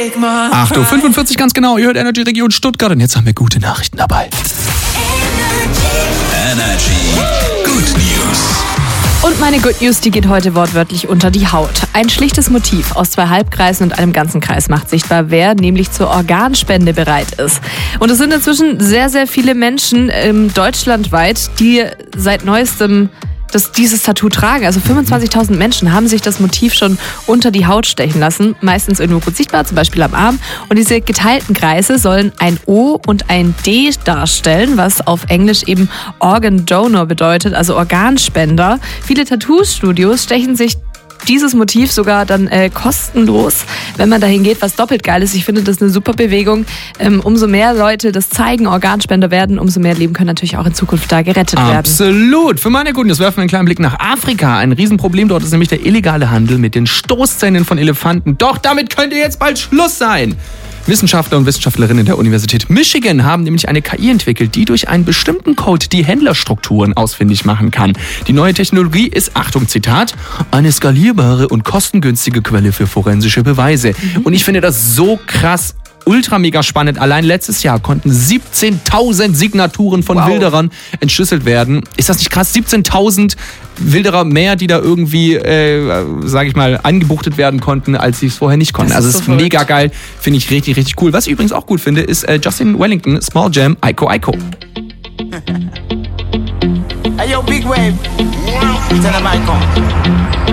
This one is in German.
8.45 Uhr ganz genau, ihr hört Energy Region Stuttgart und jetzt haben wir gute Nachrichten dabei. Energy Good News. Und meine Good News, die geht heute wortwörtlich unter die Haut. Ein schlichtes Motiv aus 2 Halbkreisen und einem ganzen Kreis macht sichtbar, wer nämlich zur Organspende bereit ist. Und es sind inzwischen sehr, sehr viele Menschen deutschlandweit, die seit neuestem dieses Tattoo tragen. Also 25.000 Menschen haben sich das Motiv schon unter die Haut stechen lassen. Meistens irgendwo gut sichtbar, zum Beispiel am Arm. Und diese geteilten Kreise sollen ein O und ein D darstellen, was auf Englisch eben Organ Donor bedeutet, also Organspender. Viele Tattoo-Studios stechen sich dieses Motiv sogar dann kostenlos, wenn man dahin geht, was doppelt geil ist. Ich finde das eine super Bewegung. Umso mehr Leute das zeigen, Organspender werden, umso mehr Leben können natürlich auch in Zukunft da gerettet werden. Absolut. Für meine Guten, jetzt werfen wir einen kleinen Blick nach Afrika. Ein Riesenproblem dort ist nämlich der illegale Handel mit den Stoßzähnen von Elefanten. Doch damit könnte jetzt bald Schluss sein. Wissenschaftler und Wissenschaftlerinnen der Universität Michigan haben nämlich eine KI entwickelt, die durch einen bestimmten Code die Händlerstrukturen ausfindig machen kann. Die neue Technologie ist, Achtung, Zitat, eine skalierbare und kostengünstige Quelle für forensische Beweise. Und ich finde das so krass, ultra mega spannend. Allein letztes Jahr konnten 17.000 Signaturen von Wilderern entschlüsselt werden. Ist das nicht krass? 17.000 Wilderer mehr, die da irgendwie, sage ich mal, angebuchtet werden konnten, als sie es vorher nicht konnten. Also es ist mega geil. Finde ich richtig, richtig cool. Was ich übrigens auch gut finde, ist Justin Wellington, Small Jam, Aiko Aiko. Hey yo, Big Wave. Tell them I come.